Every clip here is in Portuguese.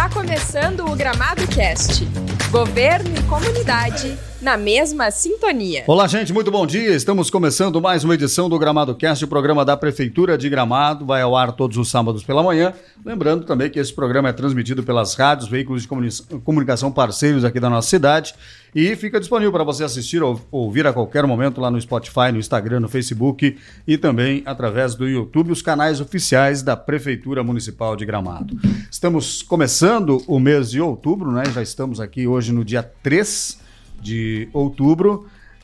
Está começando o Gramado Cast. Governo e comunidade na mesma sintonia. Olá, gente, muito bom dia. Estamos começando mais uma edição do Gramado Cast, o programa da Prefeitura de Gramado. Vai ao ar todos os sábados pela manhã. Lembrando também que esse programa é transmitido pelas rádios, veículos de comunicação parceiros aqui da nossa cidade. E fica disponível para você assistir ou ouvir a qualquer momento lá no Spotify, no Instagram, no Facebook e também através do YouTube, os canais oficiais da Prefeitura Municipal de Gramado. Estamos começando o mês de outubro, né? Já estamos aqui hoje no dia 3 de outubro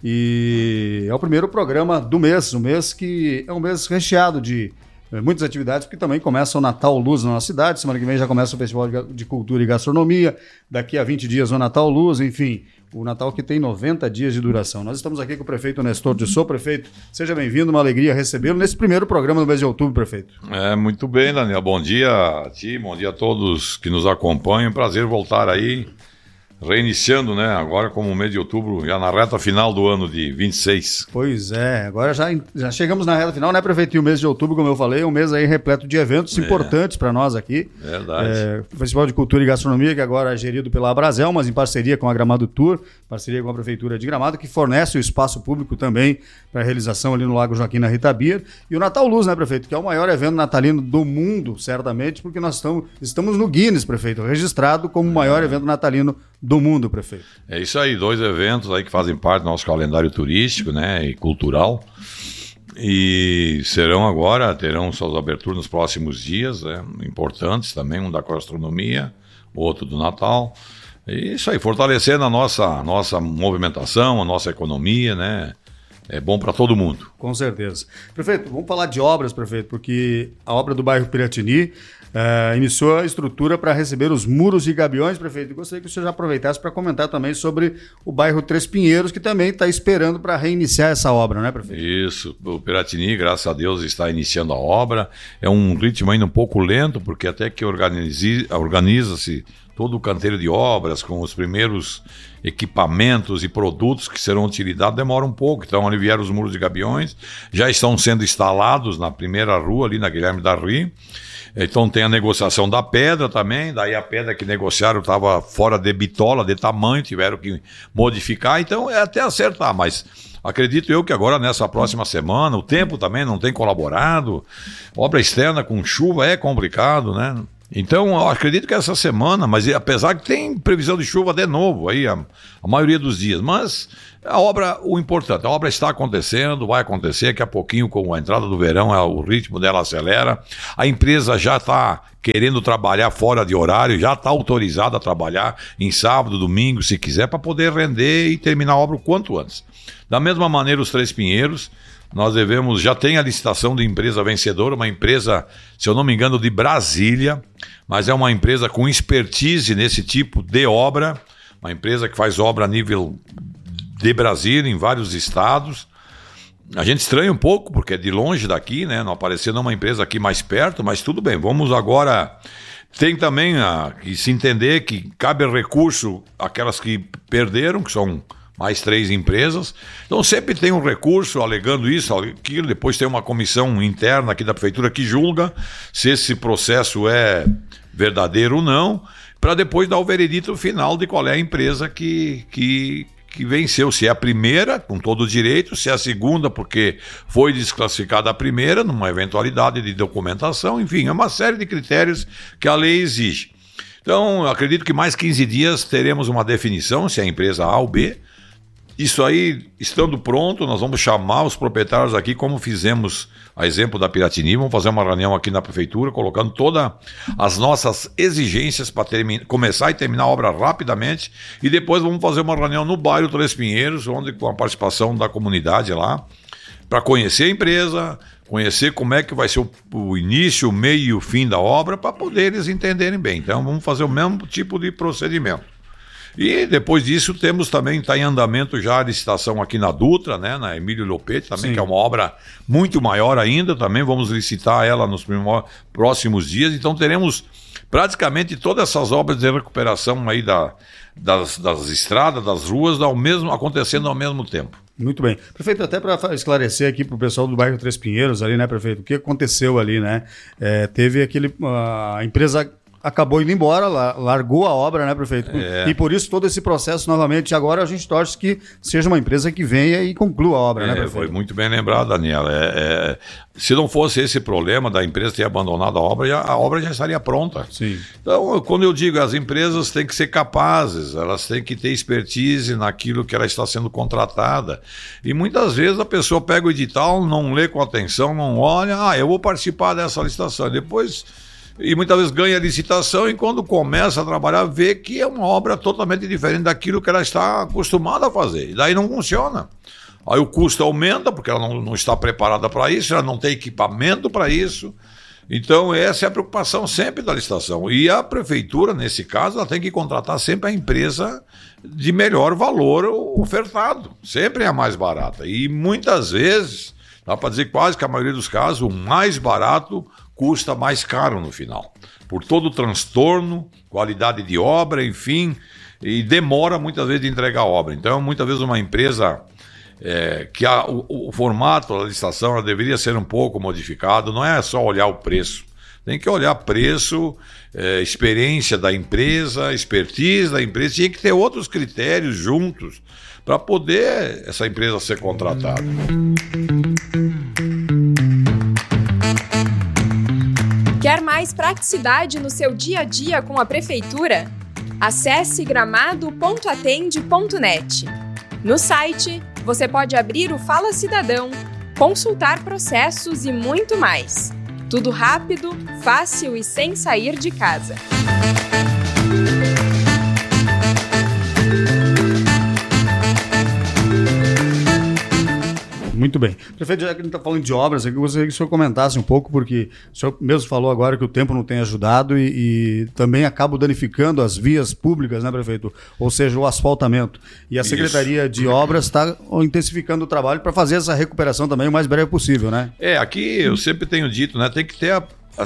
e é o primeiro programa do mês, um mês que é um mês recheado de muitas atividades, porque também começa o Natal Luz na nossa cidade, semana que vem já começa o Festival de Cultura e Gastronomia, daqui a 20 dias o Natal Luz, enfim, o Natal que tem 90 dias de duração. Nós estamos aqui com o prefeito Nestor de Sou. Prefeito, seja bem-vindo, uma alegria recebê-lo nesse primeiro programa do mês de outubro, prefeito. Muito bem, Daniel, bom dia a ti, bom dia a todos que nos acompanham, prazer voltar aí, reiniciando, né, agora como o mês de outubro, já na reta final do ano de 26. Pois é, agora já chegamos na reta final, né, prefeito? E o mês de outubro, como eu falei, é um mês aí repleto de eventos importantes para nós aqui. Verdade. O Festival de Cultura e Gastronomia, que agora é gerido pela Abrazel, mas em parceria com a Gramado Tour, parceria com a Prefeitura de Gramado, que fornece o espaço público também para a realização ali no Lago Joaquim, na Rita Bier. E o Natal Luz, né, prefeito? Que é o maior evento natalino do mundo, certamente, porque nós estamos no Guinness, prefeito, registrado como o maior evento natalino do mundo, prefeito. É isso aí, 2 eventos aí que fazem parte do nosso calendário turístico, né, e cultural, e terão suas aberturas nos próximos dias, né, importantes também, um da gastronomia, outro do Natal, e isso aí, fortalecendo a nossa movimentação, a nossa economia, né, é bom para todo mundo. Com certeza. Prefeito, vamos falar de obras, prefeito, porque a obra do bairro Piratini iniciou a estrutura para receber os muros e gabiões, prefeito. Gostaria que o senhor já aproveitasse para comentar também sobre o bairro Três Pinheiros, que também está esperando para reiniciar essa obra, né, prefeito? Isso, o Piratini, graças a Deus, está iniciando a obra. É um ritmo ainda um pouco lento, porque até que organiza-se todo o canteiro de obras, com os primeiros equipamentos e produtos que serão utilizados, demora um pouco. Então, ali vieram os muros e gabiões, já estão sendo instalados na primeira rua, ali na Guilherme Darry. Então tem a negociação da pedra também, daí a pedra que negociaram estava fora de bitola, de tamanho, tiveram que modificar, então é até acertar, mas acredito eu que agora nessa próxima semana, o tempo também não tem colaborado, obra externa com chuva é complicado, né? Então, eu acredito que essa semana, mas apesar que tem previsão de chuva de novo, aí a maioria dos dias, mas o importante, a obra está acontecendo, vai acontecer, daqui a pouquinho com a entrada do verão, o ritmo dela acelera, a empresa já está querendo trabalhar fora de horário, já está autorizada a trabalhar em sábado, domingo, se quiser, para poder render e terminar a obra o quanto antes. Da mesma maneira, os Três Pinheiros, nós já tem a licitação de empresa vencedora, uma empresa, se eu não me engano, de Brasília, mas é uma empresa com expertise nesse tipo de obra, uma empresa que faz obra a nível de Brasília, em vários estados. A gente estranha um pouco, porque é de longe daqui, né? Não aparecendo uma empresa aqui mais perto, mas tudo bem, vamos agora. Tem também que se entender que cabe recurso àquelas que perderam, que são mais 3 empresas, então sempre tem um recurso alegando isso, aquilo, depois tem uma comissão interna aqui da prefeitura que julga se esse processo é verdadeiro ou não, para depois dar o veredito final de qual é a empresa que venceu, se é a primeira, com todo o direito, se é a segunda, porque foi desclassificada a primeira, numa eventualidade de documentação, enfim, é uma série de critérios que a lei exige. Então, eu acredito que mais 15 dias teremos uma definição, se é a empresa A ou B. Isso aí, estando pronto, nós vamos chamar os proprietários aqui, como fizemos a exemplo da Piratini, vamos fazer uma reunião aqui na prefeitura, colocando todas as nossas exigências para começar e terminar a obra rapidamente, e depois vamos fazer uma reunião no bairro Três Pinheiros, onde com a participação da comunidade lá, para conhecer a empresa, conhecer como é que vai ser o início, o meio e o fim da obra, para poder eles entenderem bem. Então vamos fazer o mesmo tipo de procedimento. E depois disso temos também, está em andamento já a licitação aqui na Dutra, né, na Emílio Lopete também, sim, que é uma obra muito maior ainda, também vamos licitar ela nos próximos dias, então teremos praticamente todas essas obras de recuperação aí das estradas, das ruas, acontecendo ao mesmo tempo. Muito bem. Prefeito, até para esclarecer aqui para o pessoal do bairro Três Pinheiros ali, né, prefeito, o que aconteceu ali, né? Teve a empresa acabou indo embora, largou a obra, né, prefeito? E por isso todo esse processo novamente, agora a gente torce que seja uma empresa que venha e conclua a obra, né, prefeito? Foi muito bem lembrado, Daniela. Se não fosse esse problema da empresa ter abandonado a obra já estaria pronta. Sim. Então, quando eu digo, as empresas têm que ser capazes, elas têm que ter expertise naquilo que ela está sendo contratada. E muitas vezes a pessoa pega o edital, não lê com atenção, não olha, eu vou participar dessa licitação. E muitas vezes ganha a licitação e quando começa a trabalhar vê que é uma obra totalmente diferente daquilo que ela está acostumada a fazer. E daí não funciona. Aí o custo aumenta porque ela não está preparada para isso, ela não tem equipamento para isso. Então essa é a preocupação sempre da licitação. E a prefeitura, nesse caso, ela tem que contratar sempre a empresa de melhor valor ofertado. Sempre é a mais barata. E muitas vezes, dá para dizer quase que a maioria dos casos, o mais barato custa mais caro no final, por todo o transtorno, qualidade de obra, enfim, e demora muitas vezes de entregar a obra. Então, muitas vezes uma empresa que o formato da licitação ela deveria ser um pouco modificado, não é só olhar o preço, tem que olhar preço, experiência da empresa, expertise da empresa, tinha que ter outros critérios juntos para poder essa empresa ser contratada. Quer mais praticidade no seu dia a dia com a Prefeitura? Acesse gramado.atende.net. No site, você pode abrir o Fala Cidadão, consultar processos e muito mais. Tudo rápido, fácil e sem sair de casa. Muito bem. Prefeito, já que a gente está falando de obras, eu gostaria que o senhor comentasse um pouco, porque o senhor mesmo falou agora que o tempo não tem ajudado e também acaba danificando as vias públicas, né, prefeito? Ou seja, o asfaltamento. E a Secretaria de Obras está intensificando o trabalho para fazer essa recuperação também o mais breve possível, né? Aqui eu sempre tenho dito, né, tem que ter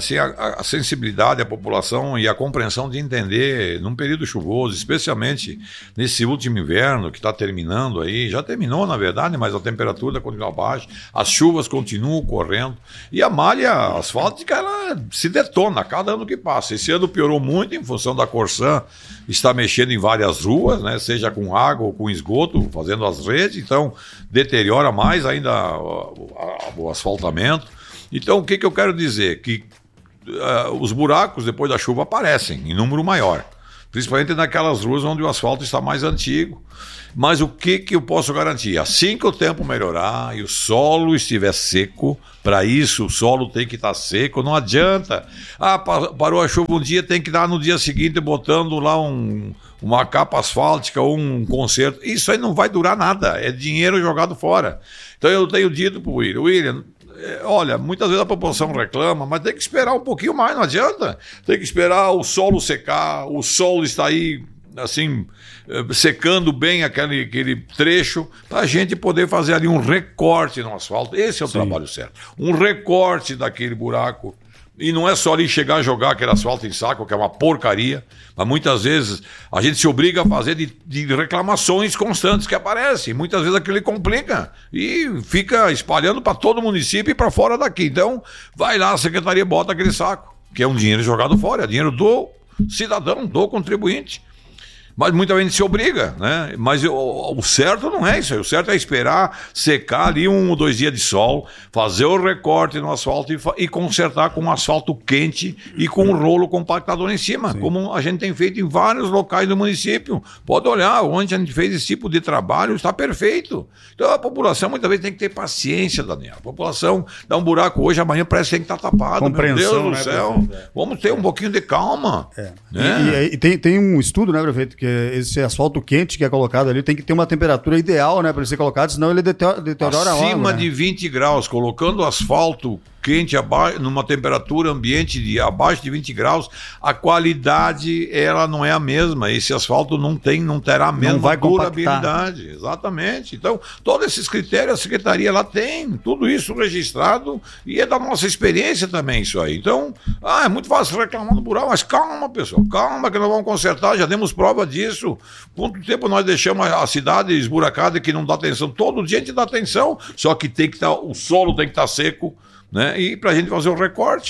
a sensibilidade, a população e a compreensão de entender num período chuvoso, especialmente nesse último inverno que está terminando aí, já terminou na verdade, mas a temperatura continua baixa, as chuvas continuam correndo e a malha asfáltica ela se detona a cada ano que passa. Esse ano piorou muito em função da Corsan está mexendo em várias ruas, né, seja com água ou com esgoto, fazendo as redes, então deteriora mais ainda o asfaltamento. Então, o que eu quero dizer? Que os buracos, depois da chuva, aparecem em número maior. Principalmente naquelas ruas onde o asfalto está mais antigo. Mas o que eu posso garantir? Assim que o tempo melhorar e o solo estiver seco, para isso o solo tem que estar seco, não adianta. Parou a chuva um dia, tem que dar no dia seguinte botando lá uma capa asfáltica ou um conserto. Isso aí não vai durar nada, é dinheiro jogado fora. Então eu tenho dito para o William, olha, muitas vezes a população reclama, mas tem que esperar um pouquinho mais, não adianta. Tem que esperar o solo secar, o solo está aí, assim, secando bem aquele trecho, para a gente poder fazer ali um recorte no asfalto. Esse é o trabalho certo. Um recorte daquele buraco. E não é só ali chegar a jogar aquele asfalto em saco, que é uma porcaria, mas muitas vezes a gente se obriga a fazer de reclamações constantes que aparecem. Muitas vezes aquilo complica e fica espalhando para todo o município e para fora daqui. Então, vai lá, a secretaria bota aquele saco, que é um dinheiro jogado fora, é dinheiro do cidadão, do contribuinte. Mas muita gente se obriga, né? Mas o certo não é isso aí. O certo é esperar secar ali 1 ou 2 dias de sol, fazer o recorte no asfalto e consertar com um asfalto quente e com um rolo compactador em cima, sim, como a gente tem feito em vários locais do município. Pode olhar, onde a gente fez esse tipo de trabalho, está perfeito. Então a população muitas vezes tem que ter paciência, Daniel. A população dá um buraco hoje, amanhã parece que tem que estar tapado. Compreensão, meu Deus do céu. Vamos ter um pouquinho de calma. Né? E tem um estudo, né, prefeito, que esse asfalto quente que é colocado ali tem que ter uma temperatura ideal, né, para ele ser colocado, senão ele deteriora a obra. Acima de 20 graus, colocando asfalto quente numa temperatura ambiente abaixo de 20 graus, a qualidade ela não é a mesma. Esse asfalto não terá a mesma durabilidade. Exatamente. Então, todos esses critérios a secretaria ela tem, tudo isso registrado e é da nossa experiência também isso aí. Então, é muito fácil reclamar do buraco, mas calma, pessoal, calma que nós vamos consertar, já demos prova disso. Quanto tempo nós deixamos a cidade esburacada que não dá atenção? Todo dia a gente dá atenção, só que o solo tem que estar seco, né? E para a gente fazer o recorte.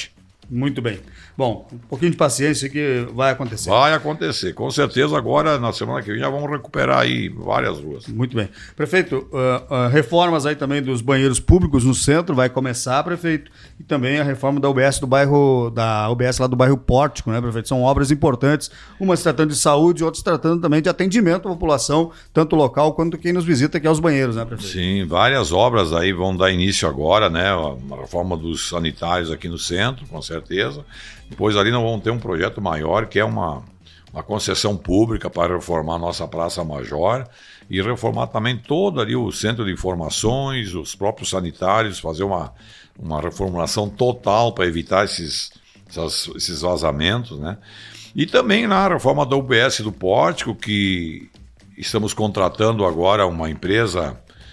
Muito bem. Bom, um pouquinho de paciência que vai acontecer. Vai acontecer. Com certeza agora, na semana que vem, já vamos recuperar aí várias ruas. Muito bem. Prefeito, reformas aí também dos banheiros públicos no centro vai começar, prefeito, e também a reforma da UBS lá do bairro Pórtico, né, prefeito? São obras importantes, umas tratando de saúde, outras tratando também de atendimento à população, tanto local quanto quem nos visita aqui aos banheiros, né, prefeito? Sim, várias obras aí vão dar início agora, né? A reforma dos sanitários aqui no centro, com certeza. Depois ali nós vamos ter um projeto maior, que é uma concessão pública para reformar a nossa Praça Major e reformar também todo ali o centro de informações, os próprios sanitários, fazer uma reformulação total para evitar esses vazamentos, né? E também na reforma da UBS do Pórtico, que estamos contratando agora uma empresa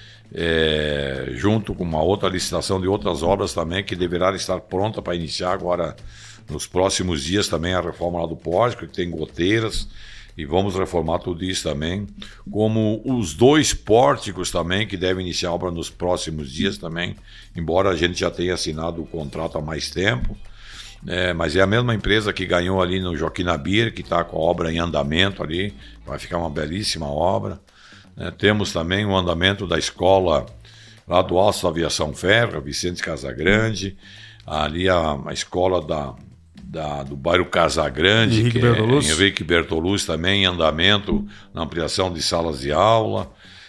junto com uma outra licitação de outras obras também, que deverá estar pronta para iniciar agora nos próximos dias também a reforma lá do Pórtico, que tem goteiras, e vamos reformar tudo isso também, como os 2 pórticos também, que devem iniciar a obra nos próximos dias também, embora a gente já tenha assinado o contrato há mais tempo, mas é a mesma empresa que ganhou ali no Joaquim Nabier, que está com a obra em andamento ali, vai ficar uma belíssima obra. Temos também o andamento da escola lá do Alto da Aviação Ferro, Vicente Casagrande, ali a escola do bairro Casagrande, Henrique Bertoluz também em andamento na ampliação de salas de aula.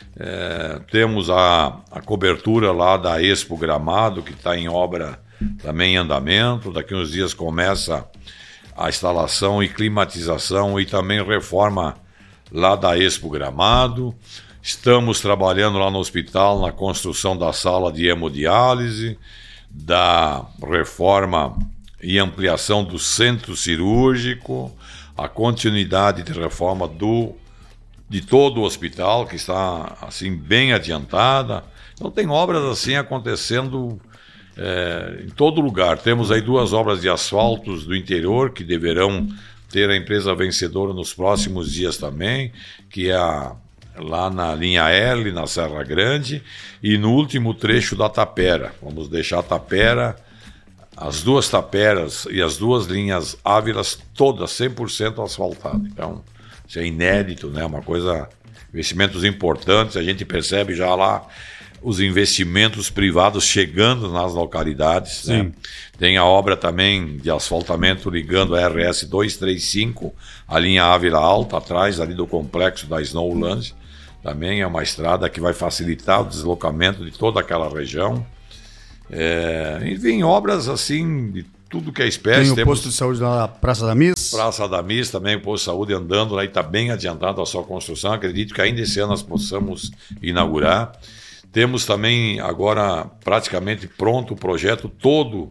Temos a cobertura lá da Expo Gramado, que está em obra também em andamento. Daqui uns dias começa a instalação e climatização e também reforma lá da Expo Gramado. Estamos trabalhando lá no hospital na construção da sala de hemodiálise, da reforma e ampliação do centro cirúrgico, a continuidade de reforma de todo o hospital, que está assim bem adiantada. Então tem obras assim acontecendo em todo lugar. Temos aí 2 obras de asfaltos do interior que deverão ter a empresa vencedora nos próximos dias também, que é lá na linha L, na Serra Grande, e no último trecho da Tapera. Vamos deixar a Tapera, as 2 taperas e as 2 linhas Ávilas todas 100% asfaltadas. Então, isso é inédito, né? Uma coisa, investimentos importantes, a gente percebe já lá os investimentos privados chegando nas localidades, né? Tem a obra também de asfaltamento ligando a RS 235, a linha Ávila Alta, atrás ali do complexo da Snowland. Também é uma estrada que vai facilitar o deslocamento de toda aquela região. Enfim, obras assim de tudo que é espécie. Tem o posto de saúde lá na Praça da Miss. Praça da Miss também, o posto de saúde andando lá e está bem adiantado a sua construção. Acredito que ainda esse ano nós possamos inaugurar. Temos também agora praticamente pronto o projeto todo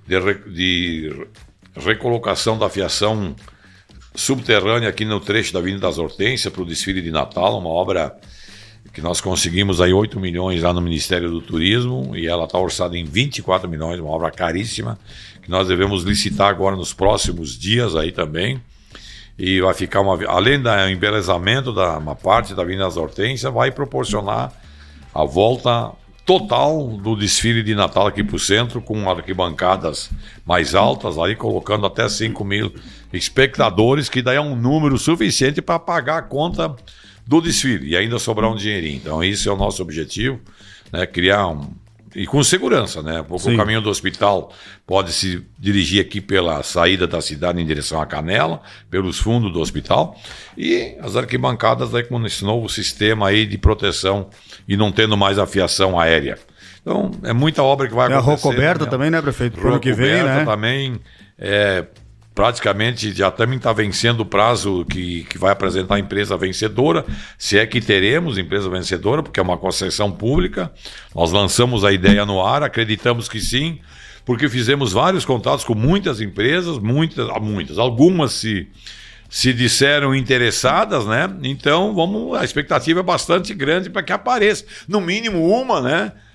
de recolocação da fiação subterrânea aqui no trecho da Avenida das Hortênsias para o desfile de Natal, uma obra que nós conseguimos aí 8 milhões lá no Ministério do Turismo e ela está orçada em 24 milhões, uma obra caríssima, que nós devemos licitar agora nos próximos dias aí também. E vai ficar além do embelezamento uma parte da Avenida das Hortênsias, vai proporcionar a volta total do desfile de Natal aqui para o centro, com arquibancadas mais altas, aí colocando até 5 mil espectadores, que daí é um número suficiente para pagar a conta do desfile e ainda sobrar um dinheirinho. Então esse é o nosso objetivo, né? Criar e com segurança, né? O caminho do hospital pode se dirigir aqui pela saída da cidade em direção à Canela, pelos fundos do hospital, e as arquibancadas aí com esse novo sistema aí de proteção e não tendo mais a fiação aérea. Então, é muita obra que vai acontecer. A rua coberta também, né, prefeito? Pro ano que vem, né? Também, praticamente já também está vencendo o prazo que vai apresentar a empresa vencedora, se é que teremos empresa vencedora, porque é uma concessão pública. Nós lançamos a ideia no ar, acreditamos que sim, porque fizemos vários contatos com muitas empresas, algumas se disseram interessadas, né? Então a expectativa é bastante grande para que apareça, no mínimo uma, né?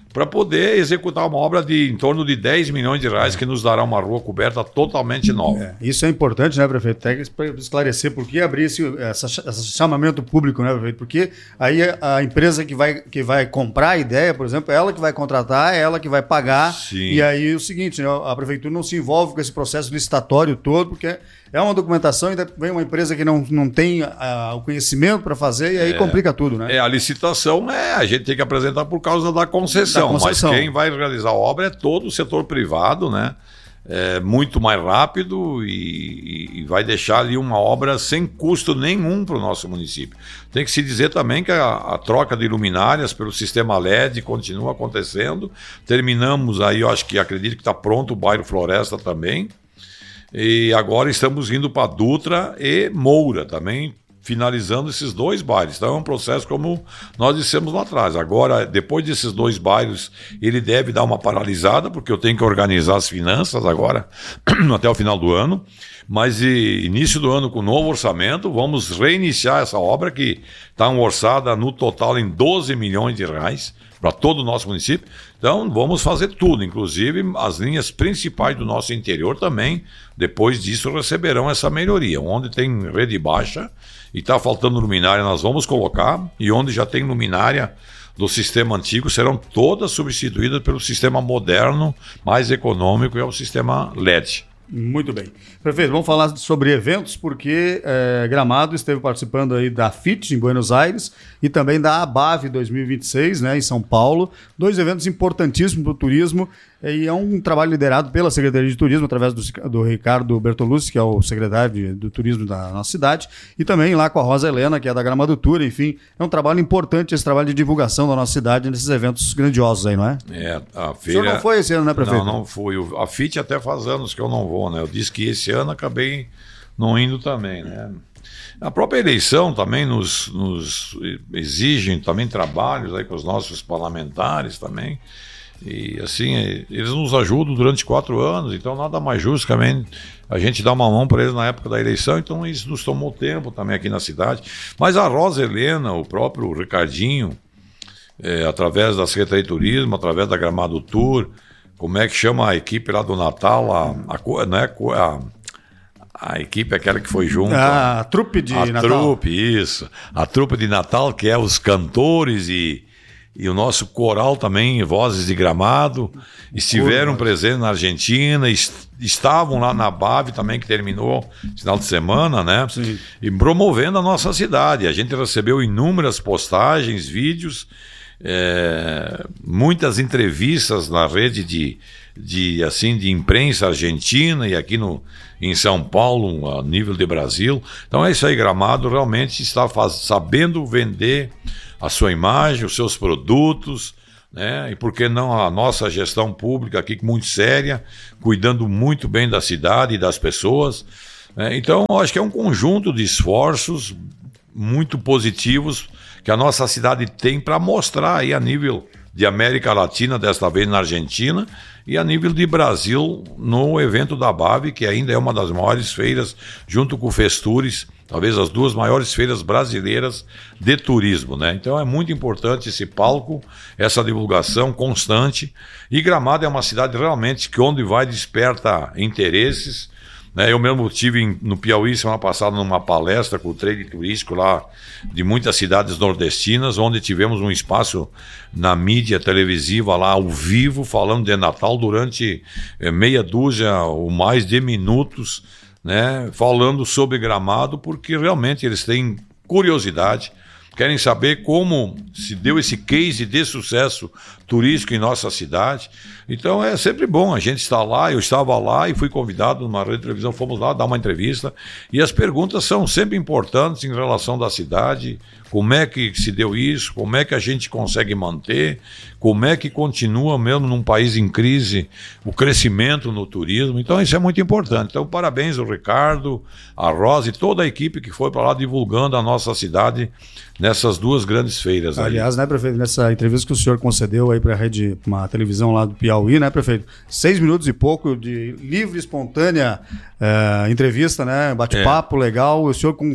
para poder executar uma obra de em torno de 10 milhões de reais que nos dará uma rua coberta totalmente nova. Isso é importante, né, prefeito? Até para esclarecer por que abrir esse chamamento público, né, prefeito? Porque aí a empresa que vai comprar a ideia, por exemplo, é ela que vai contratar, é ela que vai pagar. Sim. E aí o seguinte, né, a prefeitura não se envolve com esse processo licitatório todo, porque é uma documentação e vem uma empresa que não tem o conhecimento para fazer e aí complica tudo, né? A licitação a gente tem que apresentar por causa da concessão. Mas quem vai realizar a obra é todo o setor privado, né? É muito mais rápido e vai deixar ali uma obra sem custo nenhum para o nosso município. Tem que se dizer também que a troca de luminárias pelo sistema LED continua acontecendo. Terminamos aí, eu acredito que está pronto o bairro Floresta também. E agora estamos indo para Dutra e Moura também, finalizando esses 2 bairros. Então é um processo como nós dissemos lá atrás. Agora, depois desses 2 bairros, ele deve dar uma paralisada, porque eu tenho que organizar as finanças agora, até o final do ano. Mas início do ano, com novo orçamento, vamos reiniciar essa obra que está orçada no total em 12 milhões de reais para todo o nosso município. Então vamos fazer tudo, inclusive as linhas principais do nosso interior também, depois disso receberão essa melhoria. Onde tem rede baixa e está faltando luminária, nós vamos colocar, e onde já tem luminária do sistema antigo, serão todas substituídas pelo sistema moderno, mais econômico, que é o sistema LED. Muito bem. Prefeito, vamos falar sobre eventos, porque Gramado esteve participando aí da FIT em Buenos Aires e também da ABAV 2026, né, em São Paulo. 2 eventos importantíssimos para o turismo e é um trabalho liderado pela Secretaria de Turismo, através do Ricardo Bertolucci, que é o secretário do Turismo da nossa cidade, e também lá com a Rosa Helena, que é da Gramado Tour. Enfim, é um trabalho importante esse trabalho de divulgação da nossa cidade nesses eventos grandiosos aí, não é? A feira... O senhor não foi esse ano, né, prefeito? Não fui. A FIT até faz anos que eu não vou, né? Eu disse que esse ano acabei não indo também, né? A própria eleição também nos exige também trabalhos aí com os nossos parlamentares também. E assim, eles nos ajudam durante 4 anos, então nada mais justo também a gente dar uma mão para eles na época da eleição. Então isso nos tomou tempo também aqui na cidade. Mas a Rosa Helena, o próprio Ricardinho, através da Secretaria de Turismo, através da Gramado Tour, como é que chama a equipe lá do Natal? A equipe aquela que foi junto. A trupe de Natal. A trupe, isso. A trupe de Natal, que é os cantores e o nosso coral também, Vozes de Gramado, estiveram presentes na Argentina, estavam lá na BAV também, que terminou final de semana, né? Sim. E promovendo a nossa cidade. A gente recebeu inúmeras postagens, vídeos, muitas entrevistas na rede de imprensa argentina e aqui em São Paulo, a nível de Brasil. Então é isso aí, Gramado realmente está sabendo vender a sua imagem, os seus produtos, né? E por que não a nossa gestão pública aqui muito séria, cuidando muito bem da cidade e das pessoas, né? Então acho que é um conjunto de esforços muito positivos que a nossa cidade tem para mostrar aí a nível de América Latina, desta vez na Argentina, e a nível de Brasil no evento da BAV, que ainda é uma das maiores feiras, junto com o Festures, talvez as 2 maiores feiras brasileiras de turismo, né? Então é muito importante esse palco, essa divulgação constante, e Gramado é uma cidade realmente que onde vai desperta interesses, né? Eu mesmo estive no Piauí semana passada numa palestra com o trade turístico lá de muitas cidades nordestinas, onde tivemos um espaço na mídia televisiva lá ao vivo, falando de Natal durante meia dúzia ou mais de minutos, né, falando sobre Gramado, porque realmente eles têm curiosidade, querem saber como se deu esse case de sucesso turístico em nossa cidade. Então é sempre bom a gente estar lá. Eu estava lá e fui convidado numa rede de televisão, fomos lá dar uma entrevista, e as perguntas são sempre importantes em relação da cidade, como é que se deu isso, como é que a gente consegue manter, como é que continua mesmo num país em crise o crescimento no turismo. Então isso é muito importante. Então parabéns ao Ricardo, a Rosa e toda a equipe que foi para lá divulgando a nossa cidade nessas 2 grandes feiras. Aliás, né, prefeito, nessa entrevista que o senhor concedeu aí para a rede, uma televisão lá do Piauí, né, prefeito? 6 minutos e pouco de livre, espontânea entrevista, né? Bate-papo legal. O senhor com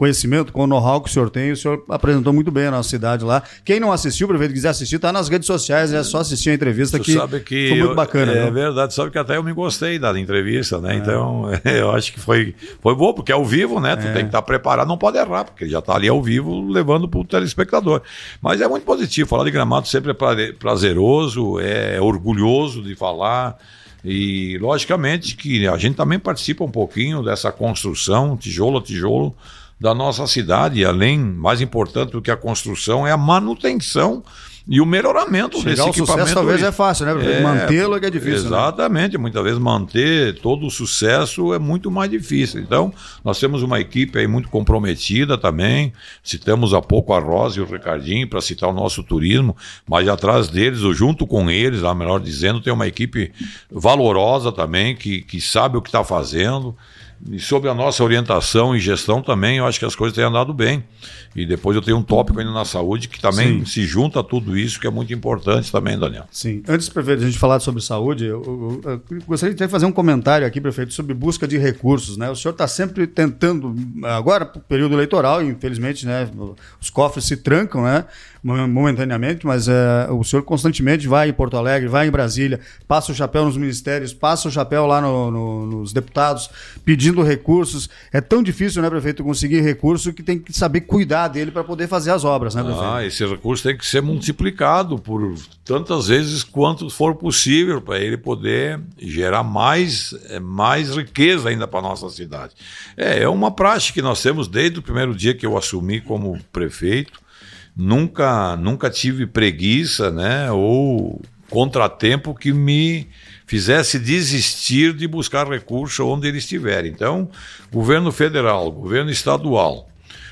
conhecimento, com o know-how que o senhor tem, o senhor apresentou muito bem a nossa cidade lá. Quem não assistiu, prefeito, quiser assistir, está nas redes sociais, é só assistir a entrevista que foi muito bacana. É verdade, sabe que até eu me gostei da entrevista, né? Então, eu acho que foi bom, porque é ao vivo, né? Tu tem que estar preparado, não pode errar, porque ele já está ali ao vivo levando para o telespectador. Mas é muito positivo, falar de Gramado sempre é prazeroso, é orgulhoso de falar. E, logicamente, que a gente também participa um pouquinho dessa construção, tijolo a tijolo, da nossa cidade. E, além, mais importante do que a construção, é a manutenção e o melhoramento desse equipamento. Sucesso talvez é fácil, né? Mantê-lo é que é difícil. Exatamente, né? Muitas vezes manter todo o sucesso é muito mais difícil. Então, nós temos uma equipe aí muito comprometida também. Citamos há pouco a Rosa e o Ricardinho para citar o nosso turismo, mas atrás deles, ou junto com eles, melhor dizendo, tem uma equipe valorosa também, que sabe o que está fazendo. E sobre a nossa orientação e gestão também, eu acho que as coisas têm andado bem. E depois eu tenho um tópico ainda na saúde que também se junta a tudo isso, que é muito importante também, Daniel. Sim. Antes, prefeito, de a gente falar sobre saúde, eu gostaria de fazer um comentário aqui, prefeito, sobre busca de recursos, né? O senhor está sempre tentando, agora, período eleitoral, infelizmente, né, os cofres se trancam, né, momentaneamente, mas o senhor constantemente vai em Porto Alegre, vai em Brasília, passa o chapéu nos ministérios, passa o chapéu lá nos deputados, pedindo recursos. É tão difícil, né, prefeito, conseguir recurso que tem que saber cuidar dele para poder fazer as obras, né, prefeito? Esse recurso tem que ser multiplicado por tantas vezes quanto for possível para ele poder gerar mais riqueza ainda para a nossa cidade. É uma prática que nós temos desde o primeiro dia que eu assumi como prefeito. Nunca tive preguiça, né, ou contratempo que me fizesse desistir de buscar recurso onde ele estiver. Então, governo federal, governo estadual,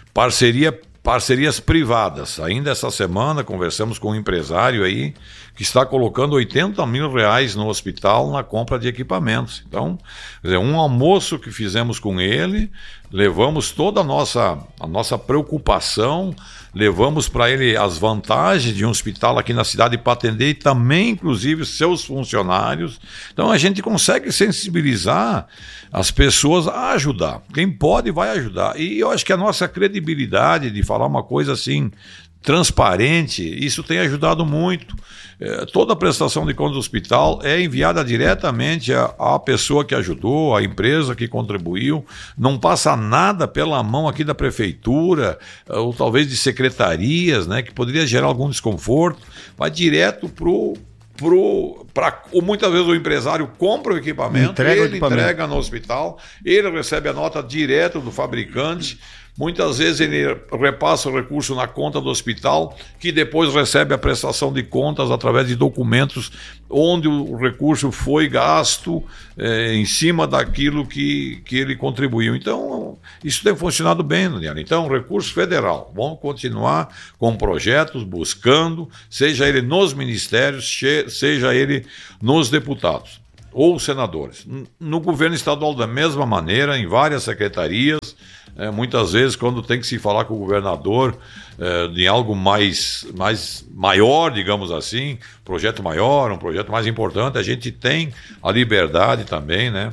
parcerias privadas. Ainda essa semana conversamos com um empresário aí que está colocando R$80 mil no hospital na compra de equipamentos. Então, um almoço que fizemos com ele, levamos toda a nossa preocupação, levamos para ele as vantagens de um hospital aqui na cidade para atender e também, inclusive, seus funcionários. Então, a gente consegue sensibilizar as pessoas a ajudar. Quem pode, vai ajudar. E eu acho que a nossa credibilidade de falar uma coisa assim, transparente, isso tem ajudado muito. Toda a prestação de contas do hospital é enviada diretamente à pessoa que ajudou, à empresa que contribuiu, não passa nada pela mão aqui da prefeitura, ou talvez de secretarias, né, que poderia gerar algum desconforto, vai direto muitas vezes o empresário compra o equipamento, entrega no hospital, ele recebe a nota direto do fabricante. Muitas vezes ele repassa o recurso na conta do hospital, que depois recebe a prestação de contas através de documentos onde o recurso foi gasto em cima daquilo que ele contribuiu. Então, isso tem funcionado bem, Daniel. Então, recurso federal, vamos continuar com projetos, buscando, seja ele nos ministérios, seja ele nos deputados ou senadores. No governo estadual, da mesma maneira, em várias secretarias. Muitas vezes, quando tem que se falar com o governador de algo mais maior, digamos assim, projeto maior, um projeto mais importante, a gente tem a liberdade também, né?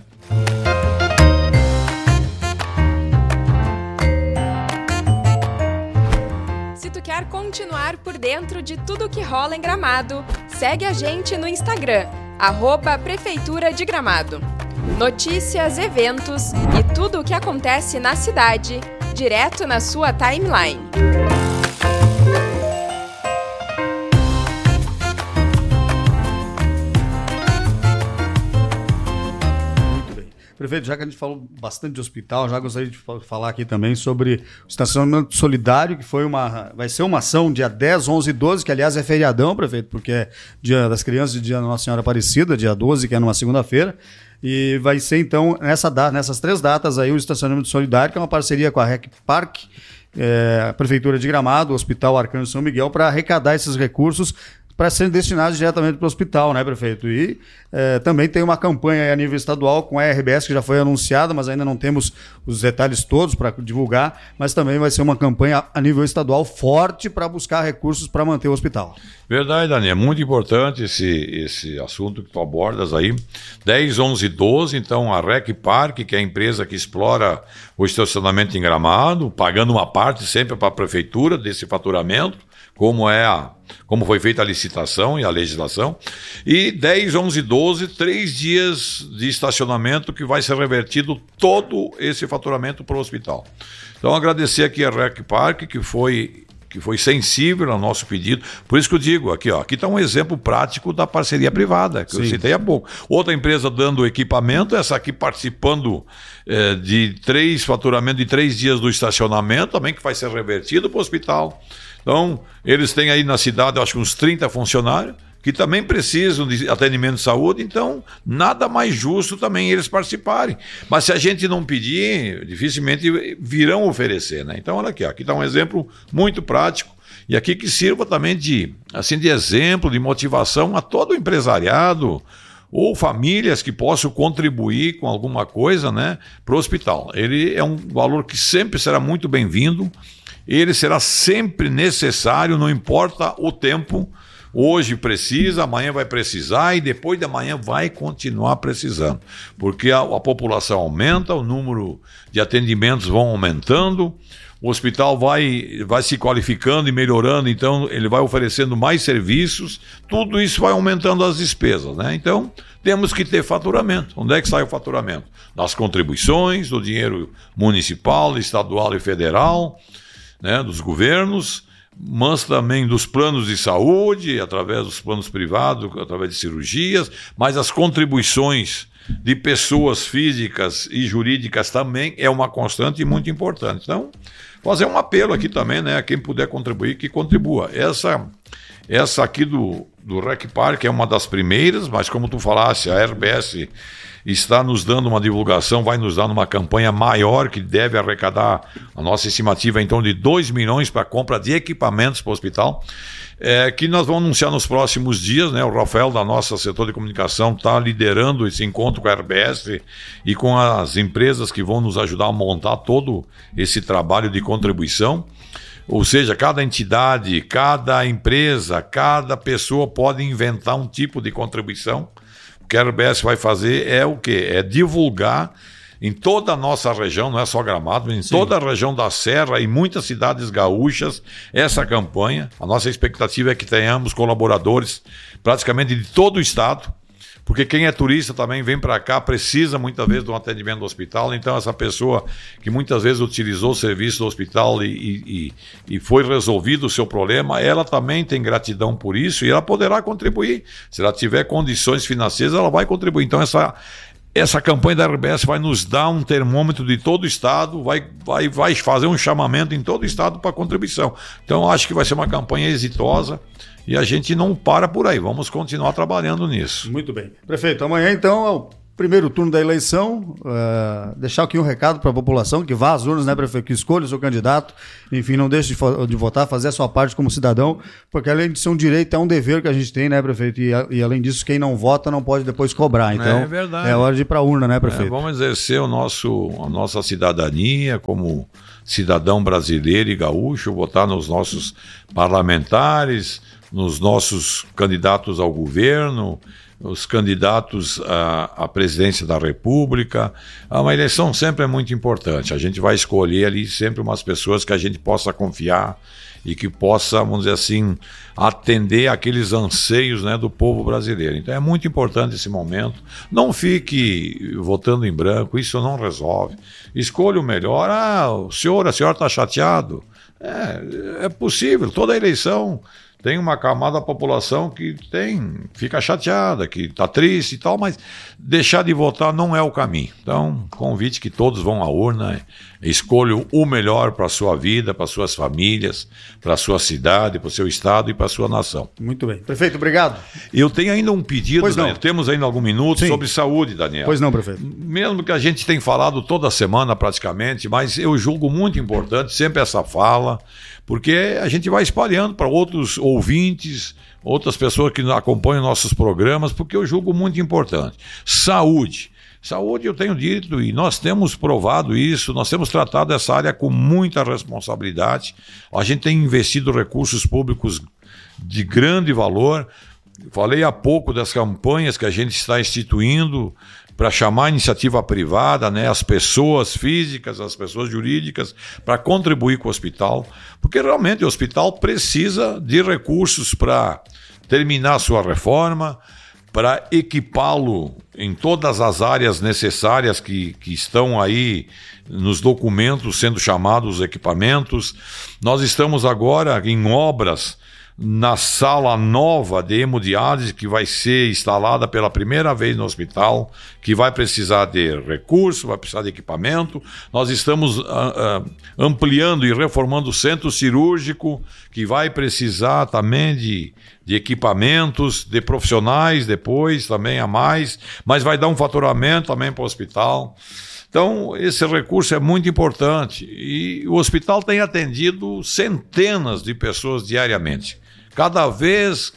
Se tu quer continuar por dentro de tudo que rola em Gramado, segue a gente no Instagram, @Prefeitura de Gramado. Notícias, eventos e tudo o que acontece na cidade, direto na sua timeline. Muito bem. Prefeito, já que a gente falou bastante de hospital, já gostaria de falar aqui também sobre o estacionamento solidário, que vai ser uma ação dia 10, 11 e 12, que aliás é feriadão, prefeito, porque é dia das crianças e dia da Nossa Senhora Aparecida, dia 12, que é numa segunda-feira. E vai ser, então, nessas 3 datas aí, o estacionamento solidário, que é uma parceria com a REC Parque, a Prefeitura de Gramado, o Hospital Arcanjo São Miguel, para arrecadar esses recursos para serem destinados diretamente para o hospital, né, prefeito? E também tem uma campanha a nível estadual com a RBS que já foi anunciada, mas ainda não temos os detalhes todos para divulgar, mas também vai ser uma campanha a nível estadual forte para buscar recursos para manter o hospital. Verdade, Dani, é muito importante esse assunto que tu abordas aí. 10, 11, 12, então a REC Park, que é a empresa que explora o estacionamento em Gramado, pagando uma parte sempre para a prefeitura desse faturamento, como foi feita a licitação e a legislação, e 10, 11, 12, 3 dias de estacionamento que vai ser revertido todo esse faturamento para o hospital. Então agradecer aqui a REC Park, que foi sensível ao nosso pedido. Por isso que eu digo, aqui está um exemplo prático da parceria privada, que eu citei há pouco. Outra empresa dando equipamento, essa aqui participando de faturamento de 3 dias do estacionamento, também que vai ser revertido para o hospital. Então, eles têm aí na cidade, eu acho que uns 30 funcionários, que também precisam de atendimento de saúde, então nada mais justo também eles participarem. Mas se a gente não pedir, dificilmente virão oferecer, né? Então, olha aqui está um exemplo muito prático, e aqui que sirva também de exemplo, de motivação a todo o empresariado, ou famílias que possam contribuir com alguma coisa, né, para o hospital. Ele é um valor que sempre será muito bem-vindo, ele será sempre necessário, não importa o tempo. Hoje precisa, amanhã vai precisar e depois de amanhã vai continuar precisando. Porque a população aumenta, o número de atendimentos vão aumentando, o hospital vai se qualificando e melhorando, então ele vai oferecendo mais serviços, tudo isso vai aumentando as despesas, né? Então temos que ter faturamento. Onde é que sai o faturamento? Das contribuições, do dinheiro municipal, estadual e federal, né, dos governos, mas também dos planos de saúde, através dos planos privados, através de cirurgias, mas as contribuições de pessoas físicas e jurídicas também é uma constante e muito importante. Então, fazer um apelo aqui também, né, a quem puder contribuir, que contribua. Essa aqui do REC Park é uma das primeiras, mas como tu falaste, a RBS está nos dando uma divulgação, vai nos dar uma campanha maior que deve arrecadar, a nossa estimativa então de 2 milhões para a compra de equipamentos para o hospital, que nós vamos anunciar nos próximos dias, né? O Rafael da nossa setor de comunicação está liderando esse encontro com a RBS e com as empresas que vão nos ajudar a montar todo esse trabalho de contribuição. Ou seja, cada entidade, cada empresa, cada pessoa pode inventar um tipo de contribuição. O que a RBS vai fazer é o quê? É divulgar em toda a nossa região, não é só Gramado, mas em toda a região da Serra e muitas cidades gaúchas, essa campanha. A nossa expectativa é que tenhamos colaboradores praticamente de todo o estado, porque quem é turista também vem para cá, precisa muitas vezes de um atendimento do hospital, então essa pessoa que muitas vezes utilizou o serviço do hospital e foi resolvido o seu problema, ela também tem gratidão por isso e ela poderá contribuir. Se ela tiver condições financeiras, ela vai contribuir. Então essa campanha da RBS vai nos dar um termômetro de todo o estado, vai fazer um chamamento em todo o estado para contribuição. Então acho que vai ser uma campanha exitosa. E a gente não para por aí, vamos continuar trabalhando nisso. Muito bem. Prefeito, amanhã então é o primeiro turno da eleição, deixar aqui um recado para a população, que vá às urnas, né, prefeito, que escolha o seu candidato, enfim, não deixe de votar, fazer a sua parte como cidadão, porque além de ser um direito, é um dever que a gente tem, né, prefeito, e além disso, quem não vota não pode depois cobrar, então é verdade. É hora de ir para a urna, né, prefeito? Vamos exercer a nossa cidadania como cidadão brasileiro e gaúcho, votar nos nossos parlamentares, nos nossos candidatos ao governo, os candidatos à presidência da República. Uma eleição sempre é muito importante. A gente vai escolher ali sempre umas pessoas que a gente possa confiar e que possa, vamos dizer assim, atender aqueles anseios, né, do povo brasileiro. Então é muito importante esse momento. Não fique votando em branco, isso não resolve. Escolha o melhor. A senhora está chateado? É possível, toda eleição tem uma camada da população que fica chateada, que está triste e tal, mas deixar de votar não é o caminho. Então, convite que todos vão à urna, escolham o melhor para a sua vida, para suas famílias, para a sua cidade, para o seu estado e para a sua nação. Muito bem. Prefeito, obrigado. Eu tenho ainda um pedido, Daniel. Temos ainda algum minuto sobre saúde, Daniel. Pois não, prefeito. Mesmo que a gente tenha falado toda semana praticamente, mas eu julgo muito importante sempre essa fala, porque a gente vai espalhando para outros ouvintes, outras pessoas que acompanham nossos programas, porque eu julgo muito importante. Saúde. Saúde, eu tenho dito, e nós temos provado isso, nós temos tratado essa área com muita responsabilidade. A gente tem investido recursos públicos de grande valor. Falei há pouco das campanhas que a gente está instituindo para chamar a iniciativa privada, né, as pessoas físicas, as pessoas jurídicas, para contribuir com o hospital, porque realmente o hospital precisa de recursos para terminar sua reforma, para equipá-lo em todas as áreas necessárias que estão aí nos documentos sendo chamados equipamentos. Nós estamos agora em obras na sala nova de hemodiálise, que vai ser instalada pela primeira vez no hospital, que vai precisar de recurso, vai precisar de equipamento. Nós estamos ampliando e reformando o centro cirúrgico, que vai precisar também de equipamentos, de profissionais depois também a mais, mas vai dar um faturamento também para o hospital. Então, esse recurso é muito importante e o hospital tem atendido centenas de pessoas diariamente. Cada vez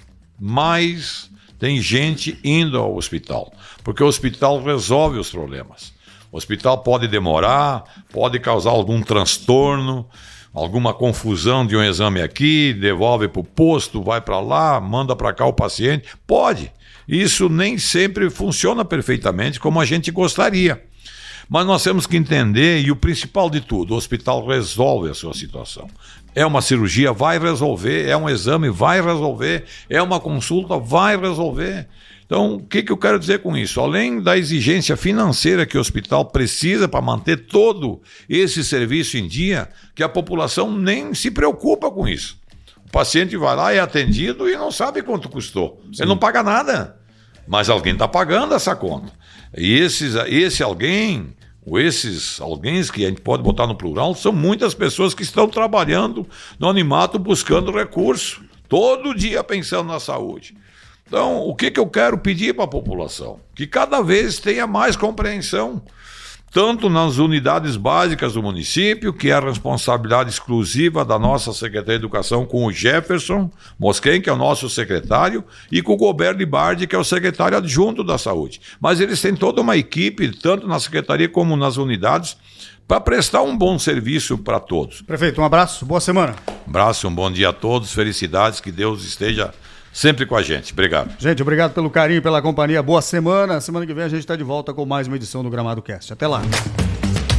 mais tem gente indo ao hospital, porque o hospital resolve os problemas. O hospital pode demorar, pode causar algum transtorno, alguma confusão de um exame aqui, devolve para o posto, vai para lá, manda para cá o paciente. Pode. Isso nem sempre funciona perfeitamente como a gente gostaria. Mas nós temos que entender, e o principal de tudo, o hospital resolve a sua situação. É uma cirurgia, vai resolver. É um exame, vai resolver. É uma consulta, vai resolver. Então, o que eu quero dizer com isso? Além da exigência financeira que o hospital precisa para manter todo esse serviço em dia, que a população nem se preocupa com isso. O paciente vai lá, é atendido e não sabe quanto custou. Sim. Ele não paga nada, mas alguém está pagando essa conta. E esse alguém... Esses alguém que a gente pode botar no plural são muitas pessoas que estão trabalhando no anonimato buscando recurso, todo dia pensando na saúde. Então, o que eu quero pedir para a população? Que cada vez tenha mais compreensão, tanto nas unidades básicas do município, que é a responsabilidade exclusiva da nossa Secretaria de Educação com o Jefferson Mosquen, que é o nosso secretário, e com o Goberto Bardi, que é o secretário adjunto da Saúde. Mas eles têm toda uma equipe, tanto na Secretaria como nas unidades, para prestar um bom serviço para todos. Prefeito, um abraço, boa semana. Um abraço, um bom dia a todos, felicidades, que Deus esteja sempre com a gente. Obrigado. Gente, obrigado pelo carinho, pela companhia. Boa semana. Semana que vem a gente está de volta com mais uma edição do Gramado Cast. Até lá.